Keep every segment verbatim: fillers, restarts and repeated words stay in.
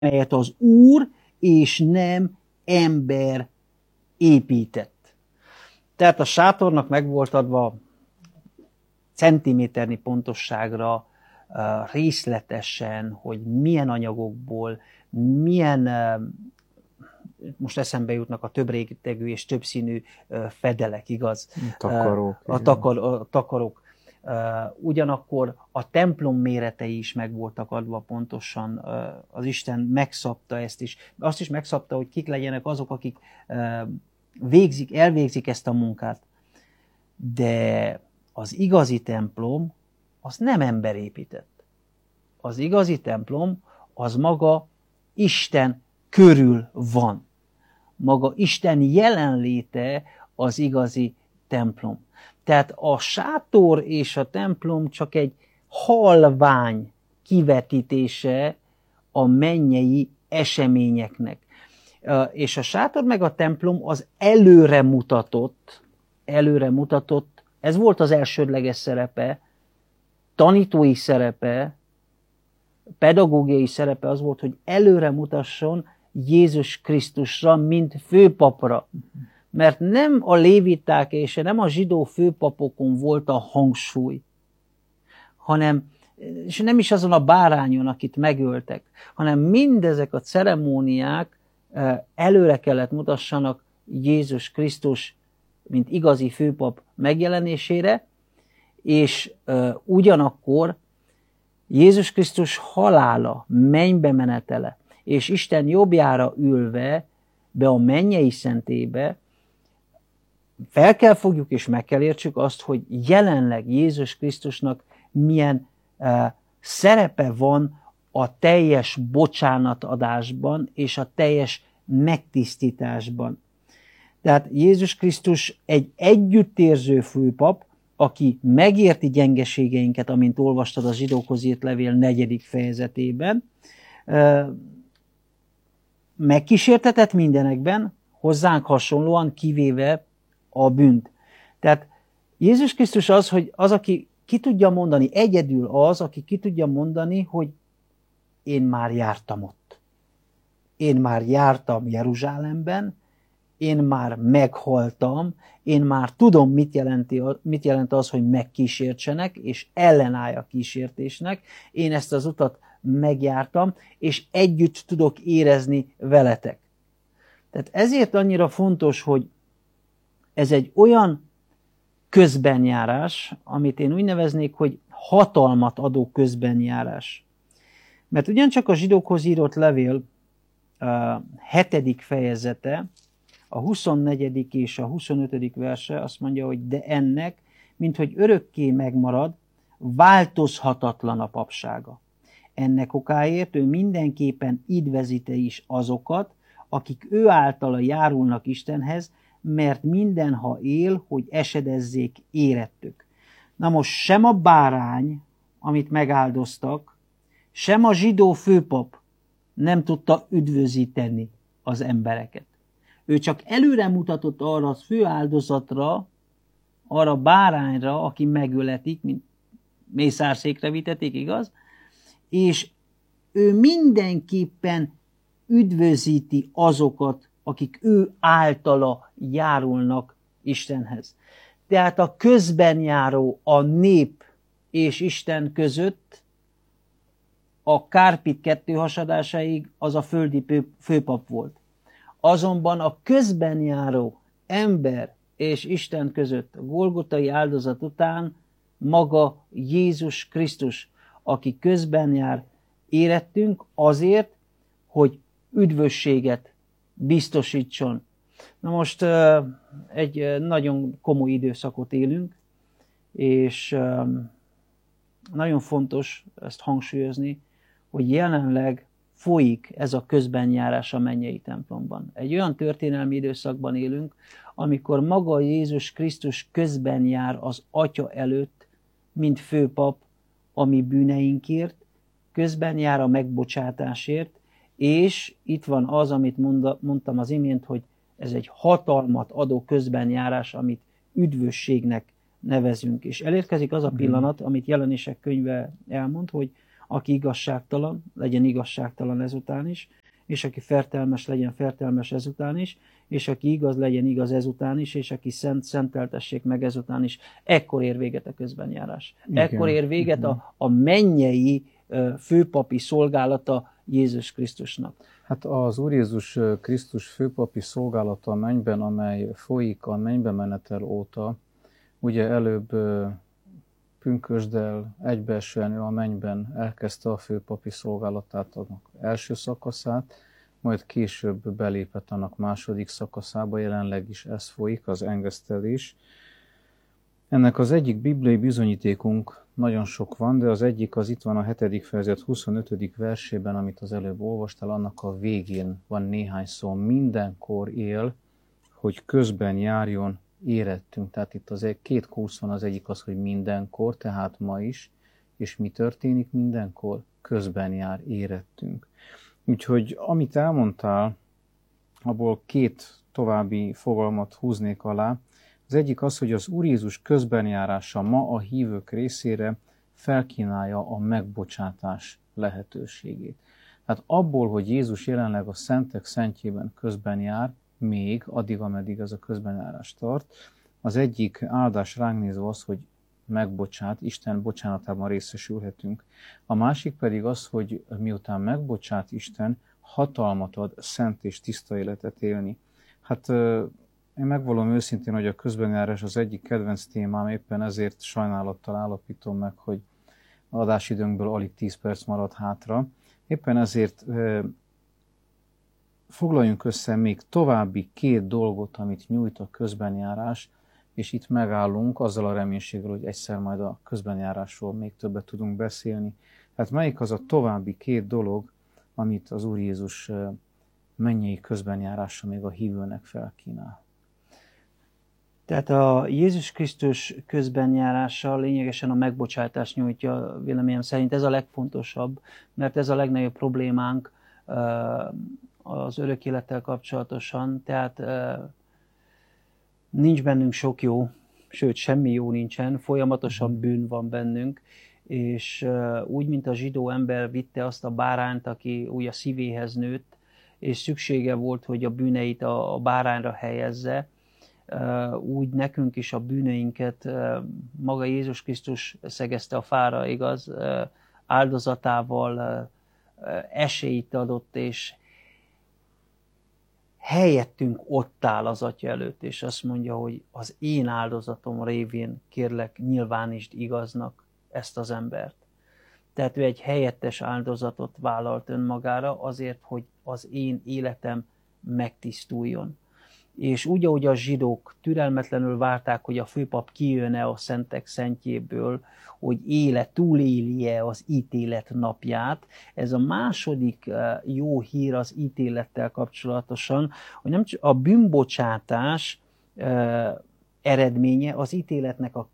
melyet az Úr és nem ember épített. Tehát a sátornak meg volt adva centiméternyi pontosságra, részletesen, hogy milyen anyagokból, milyen, most eszembe jutnak a több rétegű és többszínű fedelek, igaz? Takarók. A, takar, a takarók. Ugyanakkor a templom méretei is meg voltak adva pontosan, az Isten megszabta ezt is. Azt is megszabta, hogy kik legyenek azok, akik végzik, elvégzik ezt a munkát. De az igazi templom, az nem ember épített. Az igazi templom, az maga Isten körül van. Maga Isten jelenléte az igazi templom. Tehát a sátor és a templom csak egy halvány kivetítése a mennyei eseményeknek. És a sátor meg a templom az előre mutatott, előre mutatott, ez volt az elsődleges szerepe, tanítói szerepe, pedagógiai szerepe az volt, hogy előre mutasson Jézus Krisztusra, mint főpapra. Mert nem a léviták és nem a zsidó főpapokon volt a hangsúly, hanem, és nem is azon a bárányon, akit megöltek, hanem mindezek a ceremóniák előre kellett mutassanak Jézus Krisztus, mint igazi főpap megjelenésére, és uh, ugyanakkor Jézus Krisztus halála, mennybe menetele, és Isten jobbjára ülve be a mennyei szentélybe, fel kell fogjuk és meg kell értsük azt, hogy jelenleg Jézus Krisztusnak milyen uh, szerepe van a teljes bocsánatadásban és a teljes megtisztításban. Tehát Jézus Krisztus egy együttérző főpap, aki megérti gyengeségeinket, amint olvastad a Zsidókhoz írt levél negyedik fejezetében, megkísértetett mindenekben, hozzánk hasonlóan, kivéve a bűnt. Tehát Jézus Krisztus az, hogy az, aki ki tudja mondani, egyedül az, aki ki tudja mondani, hogy én már jártam ott. Én már jártam Jeruzsálemben, én már meghaltam, én már tudom, mit, jelenti, mit jelent az, hogy megkísértsenek, és ellenállj a kísértésnek. Én ezt az utat megjártam, és együtt tudok érezni veletek. Tehát ezért annyira fontos, hogy ez egy olyan közbenjárás, amit én úgy neveznék, hogy hatalmat adó közbenjárás. Mert ugyancsak a zsidókhoz írott levél a hetedik fejezete, a huszonnegyedik és a huszonötödik verse azt mondja, hogy de ennek, minthogy örökké megmarad, változhatatlan a papsága. Ennek okáért ő mindenképpen idvezite is azokat, akik ő általa járulnak Istenhez, mert minden, ha él, hogy esedezzék érettük. Na most sem a bárány, amit megáldoztak, sem a zsidó főpap nem tudta üdvözíteni az embereket. Ő csak előre mutatott arra a főáldozatra, arra a bárányra, aki megöletik, mint mészárszékre vitetik, igaz? És ő mindenképpen üdvözíti azokat, akik ő általa járulnak Istenhez. Tehát a közben járó, a nép és Isten között a kárpit kettőhasadásáig az a földi főpap volt. Azonban a közben járó ember és Isten között a golgotai áldozat után maga Jézus Krisztus, aki közben jár érettünk azért, hogy üdvösséget biztosítson. Na most egy nagyon komoly időszakot élünk, és nagyon fontos ezt hangsúlyozni, hogy jelenleg folyik ez a közbenjárás a mennyei templomban. Egy olyan történelmi időszakban élünk, amikor maga Jézus Krisztus közben jár az Atya előtt, mint főpap, a mi bűneinkért, közben jár a megbocsátásért, és itt van az, amit mondtam az imént, hogy ez egy hatalmat adó közbenjárás, amit üdvösségnek nevezünk. És elérkezik az a pillanat, amit Jelenések könyve elmond, hogy aki igazságtalan, legyen igazságtalan ezután is, és aki fertelmes, legyen fertelmes ezután is, és aki igaz, legyen igaz ezután is, és aki szent, szenteltessék meg ezután is. Ekkor ér véget a közbenjárás. Igen. Ekkor ér véget a, a mennyei főpapi szolgálata Jézus Krisztusnak. Hát az Úr Jézus Krisztus főpapi szolgálata a mennyben, amely folyik a mennybe menetel óta, ugye előbb pünkösddel egybeesően ő a mennyben elkezdte a főpapi szolgálatát, annak első szakaszát, majd később belépett annak második szakaszába, jelenleg is ez folyik, az engesztelés. Ennek az egyik bibliai bizonyítékunk, nagyon sok van, de az egyik az itt van a hetedik fejezet huszonötödik versében, amit az előbb olvastál, annak a végén van néhány szó, mindenkor él, hogy közben járjon, érettünk. Tehát itt az egy, két kursz van, az egyik az, hogy mindenkor, tehát ma is, és mi történik mindenkor? Közben jár, érettünk. Úgyhogy amit elmondtál, abból két további fogalmat húznék alá. Az egyik az, hogy az Úr Jézus közbenjárása ma a hívők részére felkínálja a megbocsátás lehetőségét. Tehát abból, hogy Jézus jelenleg a szentek szentjében közben jár, még addig, ameddig ez a közbenjárás tart, az egyik áldás ránk nézve az, hogy megbocsát, Isten bocsánatában részesülhetünk. A másik pedig az, hogy miután megbocsát Isten, hatalmat ad szent és tiszta életet élni. Hát én megvallom őszintén, hogy a közbenjárás az egyik kedvenc témám, éppen ezért sajnálattal állapítom meg, hogy adásidőnkből alig tíz perc marad hátra. Éppen ezért foglaljunk össze még további két dolgot, amit nyújt a közbenjárás, és itt megállunk azzal a reménységgel, hogy egyszer majd a közbenjárásról még többet tudunk beszélni. Tehát melyik az a további két dolog, amit az Úr Jézus mennyei közbenjárása még a hívőnek felkínál? Tehát a Jézus Krisztus közbenjárása lényegesen a megbocsátást nyújtja, véleményem szerint ez a legfontosabb, mert ez a legnagyobb problémánk az örök élettel kapcsolatosan, tehát nincs bennünk sok jó, sőt semmi jó nincsen, folyamatosan bűn van bennünk, és úgy, mint a zsidó ember vitte azt a bárányt, aki úgy a szívéhez nőtt, és szüksége volt, hogy a bűneit a bárányra helyezze, úgy nekünk is a bűneinket maga Jézus Krisztus szegezte a fára, igaz, áldozatával esélyt adott, és helyettünk ott áll az Atya előtt, és azt mondja, hogy az én áldozatom révén kérlek, nyilvánítsd igaznak ezt az embert. Tehát ő egy helyettes áldozatot vállalt önmagára azért, hogy az én életem megtisztuljon. És úgy, ahogy a zsidók türelmetlenül várták, hogy a főpap kijön-e a szentek szentjéből, hogy éle, túlélje az ítélet napját. Ez a második jó hír az ítélettel kapcsolatosan, hogy nem csak a bűnbocsátás eredménye, az ítéletnek a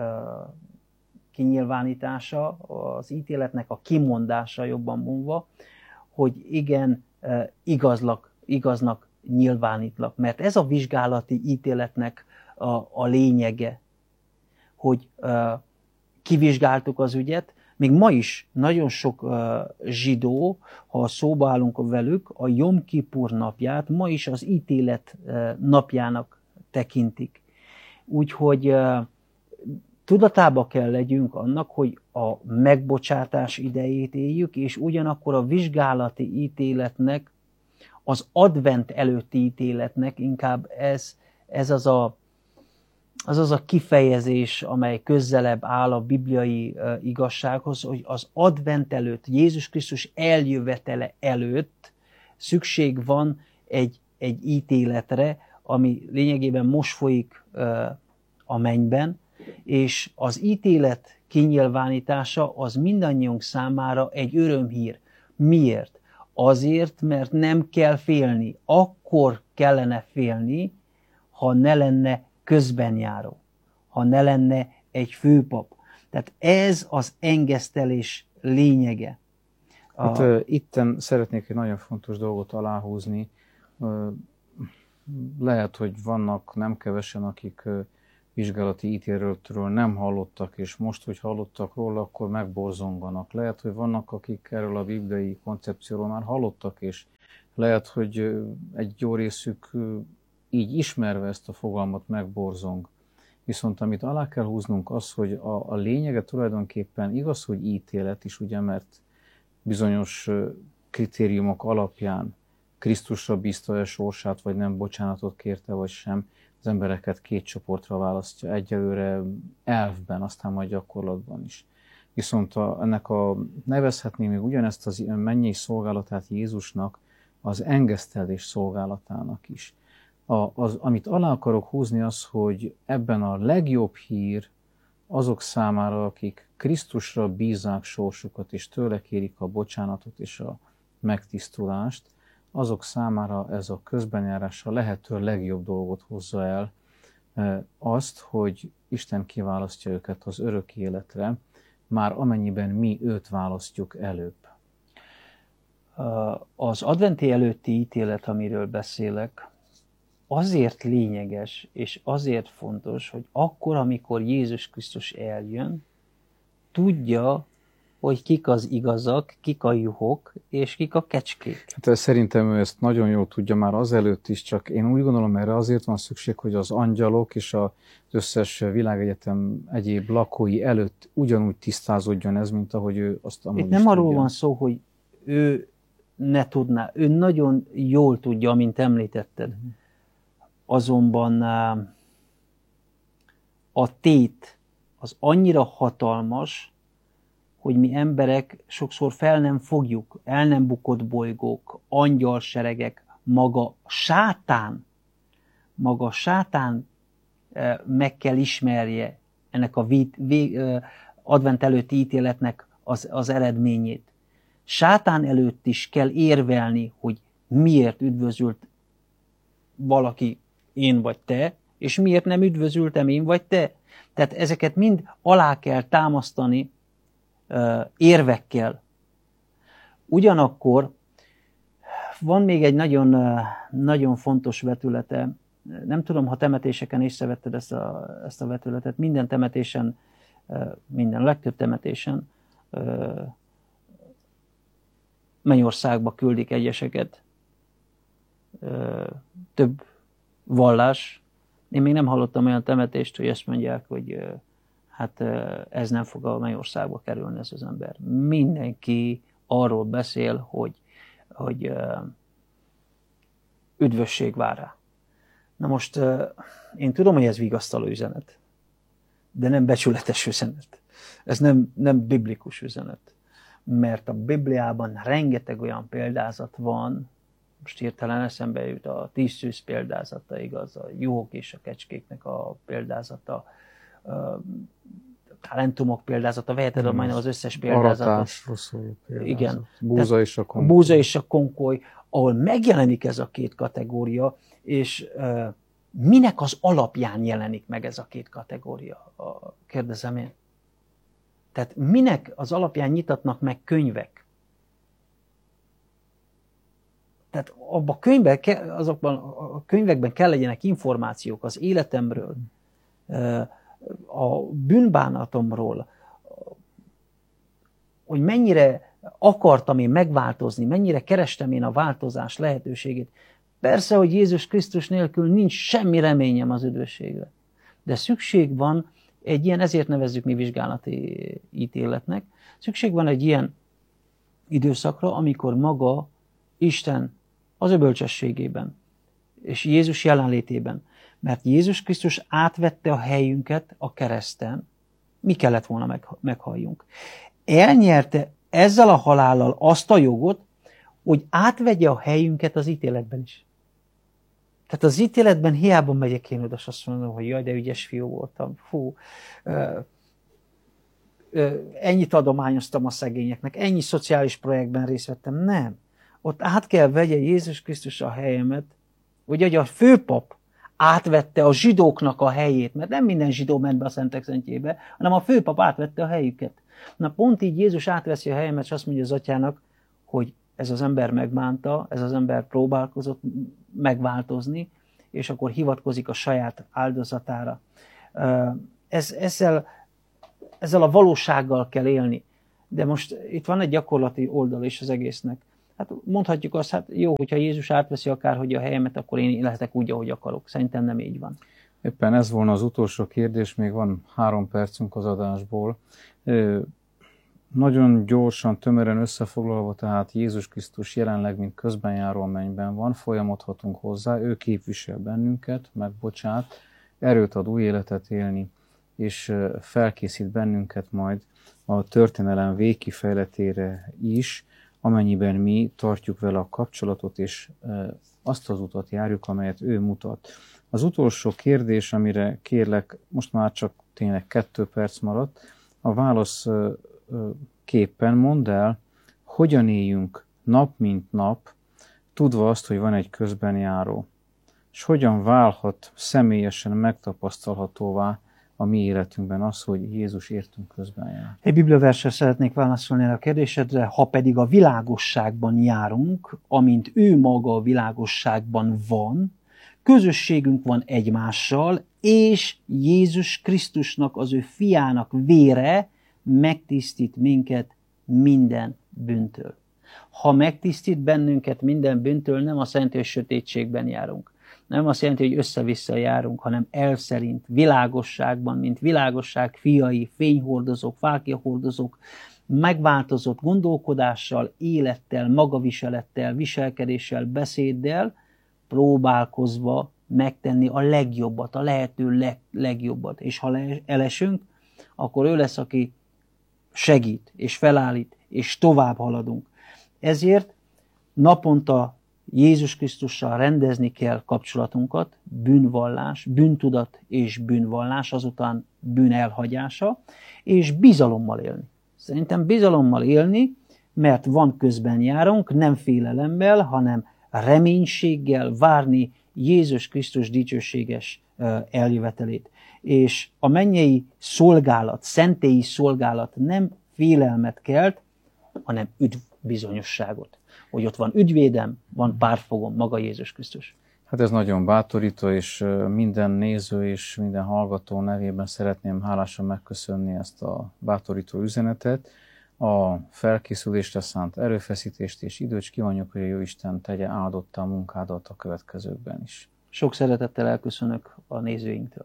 kinyilvánítása, az ítéletnek a kimondása, jobban mondva, hogy igen, igazlak, igaznak nyilvánítlak. Mert ez a vizsgálati ítéletnek a, a lényege, hogy uh, kivizsgáltuk az ügyet. Még ma is nagyon sok uh, zsidó, ha szóba állunk velük, a Jom Kipur napját ma is az ítélet uh, napjának tekintik. Úgyhogy uh, tudatába kell legyünk annak, hogy a megbocsátás idejét éljük, és ugyanakkor a vizsgálati ítéletnek, az advent előtti ítéletnek inkább ez, ez az, a, az az a kifejezés, amely közelebb áll a bibliai uh, igazsághoz, hogy az advent előtt, Jézus Krisztus eljövetele előtt szükség van egy, egy ítéletre, ami lényegében most folyik uh, a mennyben, és az ítélet kinyilvánítása az mindannyiunk számára egy örömhír. Miért? Azért, mert nem kell félni. Akkor kellene félni, ha ne lenne közbenjáró, ha ne lenne egy főpap. Tehát ez az engesztelés lényege. Hát a... itten szeretnék egy nagyon fontos dolgot aláhúzni. Lehet, hogy vannak nem kevesen, akik vizsgálati ítéletről nem hallottak, és most, hogy hallottak róla, akkor megborzonganak. Lehet, hogy vannak, akik erről a bibliai koncepcióról már hallottak, és lehet, hogy egy jó részük így ismerve ezt a fogalmat megborzong. Viszont amit alá kell húznunk az, hogy a, a lényege tulajdonképpen igaz, hogy ítélet is, ugye, mert bizonyos kritériumok alapján Krisztusra bízta el sorsát, vagy nem, bocsánatot kérte, vagy sem, az embereket két csoportra választja egyelőre elvben, aztán majd gyakorlatban is. Viszont a, ennek a, nevezhetném még ugyanezt az mennyei szolgálatát Jézusnak, az engesztelés szolgálatának is. A, az, amit alá akarok húzni az, hogy ebben a legjobb hír azok számára, akik Krisztusra bízzák sorsukat, és tőle kérik a bocsánatot és a megtisztulást, azok számára ez a közbenjárás a lehető legjobb dolgot hozza el, azt, hogy Isten kiválasztja őket az örök életre, már amennyiben mi őt választjuk előbb. Az adventi előtti ítélet, amiről beszélek, azért lényeges, és azért fontos, hogy akkor, amikor Jézus Krisztus eljön, tudja, hogy kik az igazak, kik a juhok, és kik a kecskék. Hát szerintem ő ezt nagyon jól tudja már azelőtt is, csak én úgy gondolom, erre azért van szükség, hogy az angyalok és az összes világegyetem egyéb lakói előtt ugyanúgy tisztázódjon ez, mint ahogy ő azt amúgy Itt nem is arról tudja. van szó, hogy ő ne tudná. Ő nagyon jól tudja, amint említetted. Azonban a tét az annyira hatalmas, hogy mi emberek sokszor fel nem fogjuk, el nem bukott bolygók, angyalseregek, maga sátán, maga sátán meg kell ismerje ennek a vég, vég, advent előtti ítéletnek az, az eredményét. Sátán előtt is kell érvelni, hogy miért üdvözült valaki, én vagy te, és miért nem üdvözültem én vagy te. Tehát ezeket mind alá kell támasztani uh, érvekkel. Ugyanakkor van még egy nagyon, uh, nagyon fontos vetülete. Nem tudom, ha temetéseken észrevetted ezt a, ezt a vetületet. Minden temetésen, uh, minden legtöbb temetésen uh, Mennyországba küldik egyeseket. Uh, több vallás. Én még nem hallottam olyan temetést, hogy ezt mondják, hogy hát ez nem fog a mennyországba kerülni ez az ember. Mindenki arról beszél, hogy, hogy üdvösség vár rá. Na most én tudom, hogy ez vigasztaló üzenet, de nem becsületes üzenet. Ez nem, nem biblikus üzenet. Mert a Bibliában rengeteg olyan példázat van, most hirtelen eszembe jut a tíz szűz példázata, igaz, a juhok és a kecskéknek a példázata, a talentumok példázata, veheted a majdnem az összes példázatot. Aratásról szóló példázat. Igen. Búza és a konkoly. A búza és a konkoly, ahol megjelenik ez a két kategória, és uh, minek az alapján jelenik meg ez a két kategória? A, kérdezem én. Tehát minek az alapján nyitatnak meg könyvek? Tehát abban a könyvben, azokban a könyvekben kell legyenek információk az életemről, a bűnbánatomról, hogy mennyire akartam én megváltozni, mennyire kerestem én a változás lehetőségét. Persze, hogy Jézus Krisztus nélkül nincs semmi reményem az üdvösségre. De szükség van egy ilyen, ezért nevezzük mi vizsgálati ítéletnek, szükség van egy ilyen időszakra, amikor maga Isten az ő bölcsességében, és Jézus jelenlétében. Mert Jézus Krisztus átvette a helyünket a kereszten. Mi kellett volna meg, meghalljunk? Elnyerte ezzel a halállal azt a jogot, hogy átvegye a helyünket az ítéletben is. Tehát az ítéletben hiába megyek én oda, és azt mondom, hogy jaj, de ügyes fiú voltam. Fú, ö, ö, ennyit adományoztam a szegényeknek, ennyi szociális projektben részt vettem. Nem. Ott át kell vegye Jézus Krisztus a helyemet, hogy a főpap átvette a zsidóknak a helyét, mert nem minden zsidó ment be a Szentek Szentjébe, hanem a főpap átvette a helyüket. Na pont így Jézus átveszi a helyemet, és azt mondja az atyának, hogy ez az ember megbánta, ez az ember próbálkozott megváltozni, és akkor hivatkozik a saját áldozatára. Ez, ezzel, ezzel a valósággal kell élni. De most itt van egy gyakorlati oldal is az egésznek. Hát mondhatjuk azt, hát jó, hogyha Jézus átveszi akárhogy a helyemet, akkor én lehetek úgy, ahogy akarok. Szerintem nem így van. Éppen ez volna az utolsó kérdés, még van három percünk az adásból. Nagyon gyorsan, tömören összefoglalva, tehát Jézus Krisztus jelenleg, mint közbenjáró a mennyben van, folyamodhatunk hozzá, ő képvisel bennünket, megbocsát, erőt ad új életet élni, és felkészít bennünket majd a történelem végkifejletére is, amennyiben mi tartjuk vele a kapcsolatot, és azt az utat járjuk, amelyet ő mutat. Az utolsó kérdés, amire kérlek, most már csak tényleg kettő perc maradt, a válasz képpen mondd el, hogyan éljünk nap mint nap, tudva azt, hogy van egy közbenjáró, és hogyan válhat személyesen megtapasztalhatóvá a mi életünkben az, hogy Jézus értünk közben jár. Egy bibliaverssel szeretnék válaszolni a kérdésedre, ha pedig a világosságban járunk, amint ő maga a világosságban van, közösségünk van egymással, és Jézus Krisztusnak, az ő fiának vére megtisztít minket minden bűntől. Ha megtisztít bennünket minden bűntől, nem azt jelenti, hogy sötétségben járunk. Nem azt jelenti, hogy össze-vissza járunk, hanem elv szerint, világosságban, mint világosság fiai, fényhordozók, fáklyahordozók, megváltozott gondolkodással, élettel, magaviselettel, viselkedéssel, beszéddel, próbálkozva megtenni a legjobbat, a lehető leg, legjobbat. És ha elesünk, akkor ő lesz, aki segít, és felállít, és tovább haladunk. Ezért naponta Jézus Krisztussal rendezni kell kapcsolatunkat, bűnvallás, bűntudat és bűnvallás, azután bűn elhagyása, és bizalommal élni. Szerintem bizalommal élni, mert van közben járunk, nem félelemmel, hanem reménységgel várni Jézus Krisztus dicsőséges eljövetelét. És a mennyei szolgálat, szentélyi szolgálat nem félelmet kelt, hanem üdvbizonyosságot. Hogy ott van ügyvédem, van pártfogom, maga Jézus Krisztus. Hát ez nagyon bátorító, és minden néző és minden hallgató nevében szeretném hálásan megköszönni ezt a bátorító üzenetet. A felkészülésre szánt erőfeszítést és időt kívánjuk, hogy a Jóisten tegye áldottá a munkádat a következőkben is. Sok szeretettel elköszönök a nézőinktől.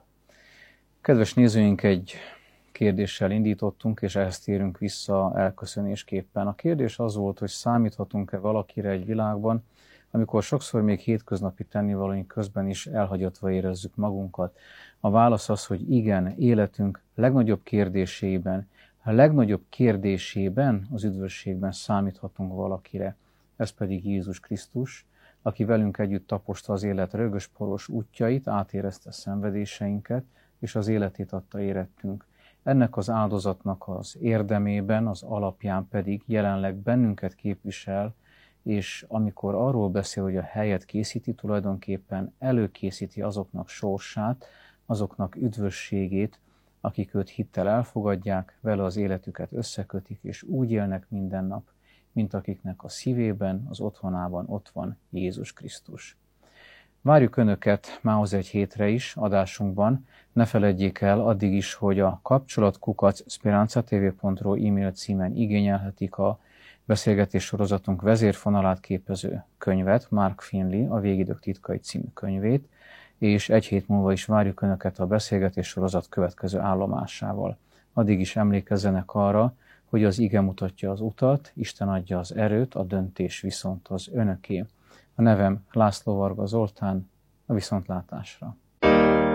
Kedves nézőink, egy kérdéssel indítottunk, és ehhez térünk vissza elköszönésképpen. A kérdés az volt, hogy számíthatunk-e valakire egy világban, amikor sokszor még hétköznapi tennivalóink közben is elhagyatva érezzük magunkat. A válasz az, hogy igen, életünk legnagyobb kérdésében, a legnagyobb kérdésében, az üdvösségben számíthatunk valakire. Ez pedig Jézus Krisztus, aki velünk együtt taposta az élet rögös-poros útjait, átérezte szenvedéseinket, és az életét adta érettünk. Ennek az áldozatnak az érdemében, az alapján pedig jelenleg bennünket képvisel, és amikor arról beszél, hogy a helyet készíti, tulajdonképpen előkészíti azoknak sorsát, azoknak üdvösségét, akik őt hittel elfogadják, vele az életüket összekötik, és úgy élnek minden nap, mint akiknek a szívében, az otthonában ott van Jézus Krisztus. Várjuk Önöket mához egy hétre is adásunkban. Ne feledjék el addig is, hogy a kapcsolatkukac speranzatv pont ru e-mail címen igényelhetik a beszélgetés sorozatunk vezérfonalát képező könyvet, Mark Finley, a Végidők titkai című könyvét, és egy hét múlva is várjuk Önöket a beszélgetés sorozat következő állomásával. Addig is emlékezzenek arra, hogy az ige mutatja az utat, Isten adja az erőt, a döntés viszont az Önöké. A nevem László Varga Zoltán, a viszontlátásra.